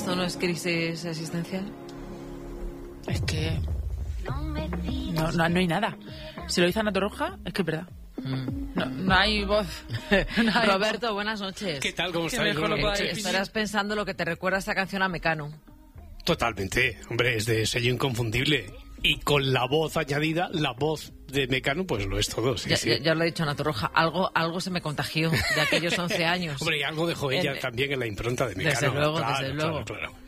¿Esto no es crisis existencial? Es que no hay nada. Si lo dice Ana Torroja, es que es verdad. No hay voz. No hay Roberto, buenas noches. ¿Qué tal? ¿Cómo Que estáis? mejor lo Buenas pueda noches. Estarás pensando lo que te recuerda esta canción a Mecano. Totalmente. Hombre, es de sello inconfundible. Y con la voz añadida, la voz de Mecano, pues lo es todo. Sí, sí. Ya lo he dicho, Ana Torroja, algo se me contagió de aquellos 11 años. Hombre, y algo dejó ella también en la impronta de Mecano. Desde luego, Claro, desde luego. claro.